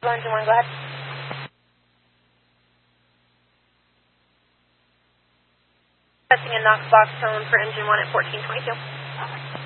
Engine 1, go ahead. Testing a Knox box tone for engine 1 at 1422.